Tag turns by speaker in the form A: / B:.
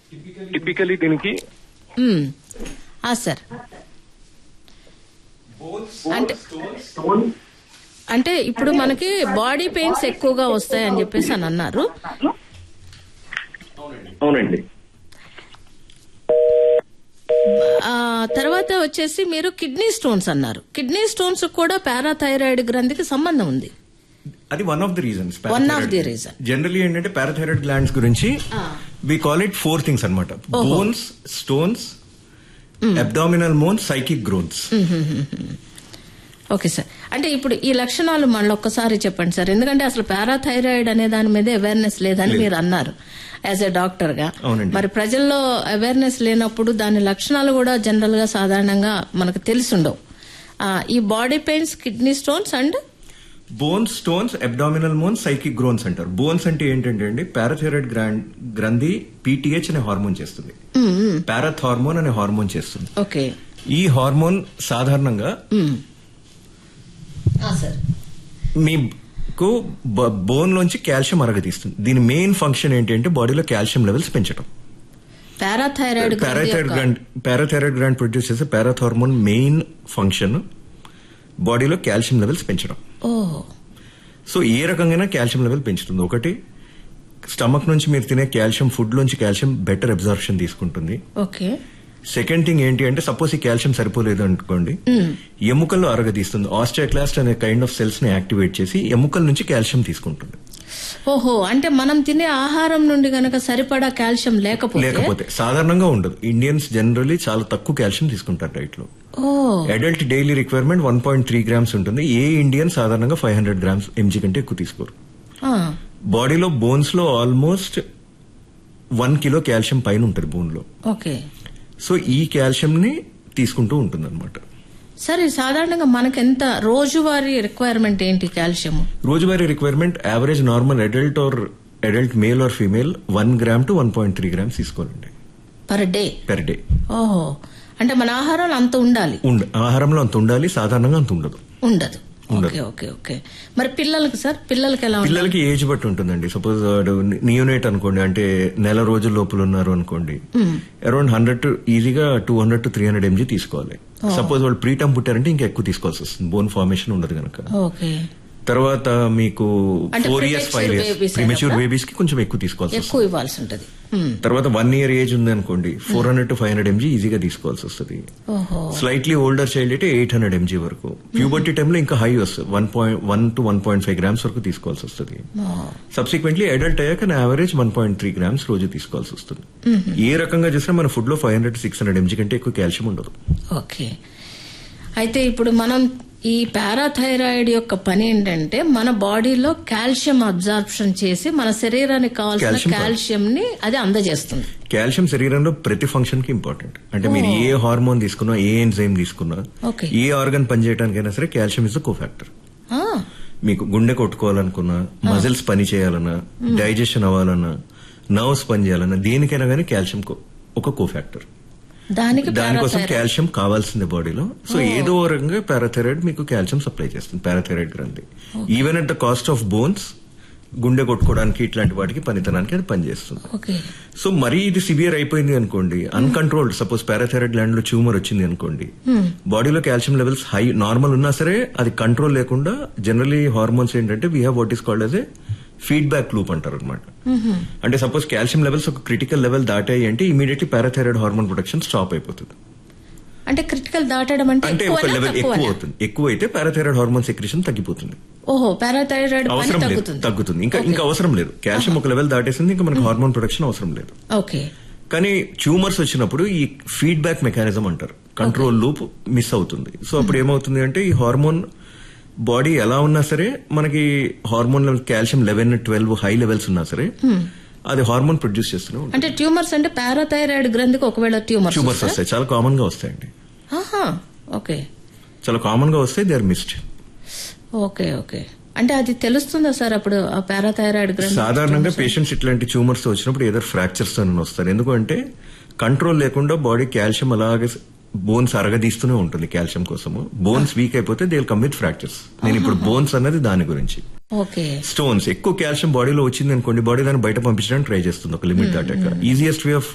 A: Typically దీనికి
B: sir అంటే ఇప్పుడు మనకి బాడీ పెయిన్స్ ఎక్కువగా వస్తాయని చెప్పేసి అని అన్నారు.
A: అవునండి.
B: తర్వాత వచ్చేసి మీరు కిడ్నీ స్టోన్స్ అన్నారు. కిడ్నీ స్టోన్స్ కూడా పారాథైరాయిడ్ గ్రంథికి సంబంధం ఉంది.
C: అది one of the reasons.
B: Generally
C: ఏంటంటే పారాథైరాయిడ్ గ్లాండ్స్ గురించి వి కాల్ ఇట్ 4 థింగ్స్ అన్నమాట. Bones, stones, abdominal మోన్స్, psychic growths.
B: Okay sir. అంటే ఇప్పుడు ఈ లక్షణాలు మళ్ళీ ఒక్కసారి చెప్పండి సార్, ఎందుకంటే అసలు పారాథైరాయిడ్ అనే దాని మీద అవేర్నెస్ లేదని మీరు అన్నారు యాజ్ ఎ డాక్టర్ గా. మరి ప్రజల్లో అవేర్నెస్ లేనప్పుడు దాని లక్షణాలు కూడా జనరల్ గా సాధారణంగా మనకు తెలిసుండవు. ఈ body pains, kidney stones and
C: bones, stones, abdominal మోన్స్, psychic groans అంటారు. బోన్స్ అంటే ఏంటంటే అండి, పారాథైరాయిడ్ గ్రంథి పీటీహెచ్ అనే హార్మోన్ చేస్తుంది, పారాథ్ హార్మోన్ అనే హార్మోన్ చేస్తుంది.
B: ఓకే.
C: ఈ హార్మోన్ సాధారణంగా మీకు బోన్ లోంచి కాల్షియం అరగదీస్తుంది. దీని మెయిన్ ఫంక్షన్ ఏంటంటే బాడీలో కాల్షియం లెవెల్స్ పెంచడం. పారాథైరాయిడ్ గ్లాండ్ ప్రొడ్యూస్ చేసే పారాథ్ హార్మోన్ మెయిన్ ఫంక్షన్ బాడీలో కాల్షియం లెవెల్స్ పెంచడం. సో ఏ రకంగా కాల్షియం లెవెల్ పెంచుతుంది? ఒకటి, స్టమక్ నుంచి మీరు తినే కాల్షియం ఫుడ్ లోంచి కాల్షియం బెటర్ అబ్జార్ప్షన్ తీసుకుంటుంది.
B: ఓకే.
C: సెకండ్ థింగ్ ఏంటి అంటే, సపోజ్ ఈ కాల్షియం సరిపోలేదు అనుకోండి, ఎముకల్లో అరగదీస్తుంది. ఆస్టియోక్లాస్ట్ అనే కైండ్ ఆఫ్ సెల్స్ ని యాక్టివేట్ చేసి ఎముకల నుంచి కాల్షియం తీసుకుంటుంది.
B: ఓహో, అంటే మనం తినే ఆహారం నుండి గనక సరిపడా కాల్షియం లేకపోతే
C: సాధారణంగా ఉండదు. ఇండియన్స్ జనరల్లీ చాలా తక్కువ కాల్షియం తీసుకుంటారు డైట్ లో. అడల్ట్ డైలీ రిక్వైర్మెంట్ 1.3 grams ఉంటుంది. ఏ ఇండియన్ సాధారణంగా 500 grams mg కంటే ఎక్కువ తీసుకోరు. బాడీలో బోన్స్ లో ఆల్మోస్ట్ 1 kilo కాల్షియం పైన ఉంటుంది బోన్ లో.
B: ఓకే.
C: సో ఈ కాల్షియం ని తీసుకుంటూ ఉంటుంది అనమాట.
B: సరే, సాధారణంగా మనకి ఎంత రోజువారీ రిక్వైర్మెంట్ ఏంటి కాల్షియం?
C: రోజువారీ requirement average normal adult male or female 1 gram to 1.3 grams తీసుకోవాలండి పర్ డే.
B: ఓహో, అంటే మన ఆహారంలో అంత ఉండాలి.
C: ఆహారంలో అంత ఉండాలి, సాధారణంగా అంత ఉండదు.
B: Okay okay okay. మరి పిల్లలకి సార్, పిల్లలకి ఎలా?
C: పిల్లలకి ఏజ్ బట్టి ఉంటుందండి. సపోజ్ నియోనేట్ అనుకోండి, అంటే నెల రోజుల లోపల ఉన్నారు అనుకోండి, అరౌండ్ 100 ఈజీగా 200 to 300 mg తీసుకోవాలి. సపోజ్ వాళ్ళు ప్రీటర్మ్ పుట్టారంటే ఇంకా ఎక్కువ తీసుకోవాల్సి వస్తుంది, బోన్ ఫార్మేషన్ ఉండదు కనుక. తర్వాత మీకు 4 years 5 years ప్రీమెచ్యూర్ బేబీస్ కి కొంచెం ఎక్కువ తీసుకోవాల్సి
B: ఉంటుంది.
C: తర్వాత 1 year ఏజ్ ఉంది అనుకోండి, 400 to 500 mg ఈజీగా తీసుకోవాల్సి వస్తుంది. స్లైట్లీ ఓల్డర్ చైల్డ్ అయితే 800 mg వరకు. ప్యూబర్టీ టైంలో ఇంకా హై వస్తుంది, 1 to 1.5 grams వరకు తీసుకోవాల్సి వస్తుంది. సబ్సిక్వెంట్లీ అడల్ట్ అయ్యాక యావరేజ్ 1.3 grams రోజు తీసుకోవాల్సి వస్తుంది. ఏ రకంగా చూసినా మన ఫుడ్ లో 500 to 600 mg కంటే ఎక్కువ కాల్షియం ఉండదు.
B: ఓకే. అయితే ఇప్పుడు మనం ఈ పారాథైరాయిడ్ యొక్క పని ఏంటంటే, మన బాడీలో కాల్షియం అబ్జార్ప్షన్ చేసి మన శరీరానికి కావాల్సిన కాల్షియం ని అది అందజేస్తుంది.
C: కాల్షియం శరీరంలో ప్రతి ఫంక్షన్ కి ఇంపార్టెంట్. అంటే మీరు ఏ హార్మోన్ తీసుకున్నా, ఏ ఎంజైమ్ తీసుకున్నా, ఏ ఆర్గన్ పనిచేయడానికైనా సరే కాల్షియం ఇస్ కో ఫ్యాక్టర్. మీకు గుండె కొట్టుకోవాలనుకున్నా, మజిల్స్ పని చేయాలన్నా, డైజెషన్ అవ్వాలన్నా, నర్వ్స్ పని చేయాలన్నా, దేనికైనా కానీ కాల్షియం ఒక కో ఫ్యాక్టర్. దానికోసం కాల్షియం కావాల్సిందే బాడీలో. సో ఏదో రకంగా పారాథైరాయిడ్ మీకు కాల్షియం సప్లై చేస్తుంది, పారాథైరాయిడ్ గ్రంథి. Even at the cost of bones, గుండె కొట్టుకోవడానికి ఇట్లాంటి వాటికి పనితనానికి అది పనిచేస్తుంది. సో మరీ ఇది సివియర్ అయిపోయింది అనుకోండి, అన్కంట్రోల్డ్, సపోజ్ పారాథైరాయిడ్ గ్లాండ్ లో ట్యూమర్ వచ్చింది అనుకోండి, బాడీలో కాల్షియం లెవెల్స్ హై నార్మల్ ఉన్నా సరే అది కంట్రోల్ లేకుండా, జనరలీ హార్మోన్స్ ఏంటంటే we have what is called as a feedback loop అంటారు అనమాట. అంటే సపోజ్ కాల్షియం లెవెల్స్ ఒక క్రిటికల్ లెవెల్ దాటాయి అంటే immediately parathyroid hormone production stop అయిపోతుంది.
B: అంటే క్రిటికల్ దాటడం అంటే
C: ఒక లెవెల్ ఎక్కువ అవుతుంది. ఎక్కువ అయితే పారాథైరాయిడ్ హార్మోన్ సెక్రెషన్ తగ్గిపోతుంది.
B: ఓహో, పారాథైరాయిడ్
C: అవసరం లేదు, తగ్గుతుంది. ఇంకా అవసరం లేదు. కాల్షియం ఒక లెవెల్ దాటేసింది, ఇంకా మనకు హార్మోన్ ప్రొడక్షన్ అవసరం లేదు.
B: ఓకే.
C: కానీ ట్యూమర్స్ వచ్చినప్పుడు ఈ ఫీడ్బ్యాక్ మెకానిజం అంటారు, కంట్రోల్ లూప్ మిస్ అవుతుంది. సో అప్పుడు ఏమవుతుంది అంటే, ఈ హార్మోన్ బాడీ ఎలా ఉన్నా సరే మనకి hormone level calcium 11, 12 high levels ఉన్నా సరే అది హార్మోన్ ప్రొడ్యూస్ చేస్తూనే ఉంటుంది.
B: అంటే ట్యూమర్స్ అంటే పారాథైరాయిడ్ గ్రంథికి ఒకవేళ ట్యూమర్స్
C: వస్తాయి, చాలా కామన్ గా వస్తాయండి.
B: ఓకే,
C: చాలా కామన్ గా వస్తాయి, they are missed.
B: Okay okay. అంటే అది తెలుస్తుందా సార్ అప్పుడు ఆ పారాథైరాయిడ్ గ్రంథి?
C: సాధారణంగా పేషెంట్స్ ఇట్లాంటి ట్యూమర్స్ వచ్చినప్పుడు ఏదో ఫ్రాక్చర్స్ అని వస్తారు. ఎందుకంటే కంట్రోల్ లేకుండా బాడీ కాల్షియం అలాగే బోన్స్ అరగదీస్తూనే ఉంటుంది కాల్షియం కోసము. బోన్స్ వీక్ అయిపోతే they will come with fractures. నేను ఇప్పుడు బోన్స్ అన్నది దాని గురించి. స్టోన్స్ ఎక్కువ కాల్షియం బాడీలో వచ్చింది అనుకోండి, బాడీ దాన్ని బయట పంపించడానికి ట్రై చేస్తుంది ఒక లిమిట్ దాటాక. Easiest way of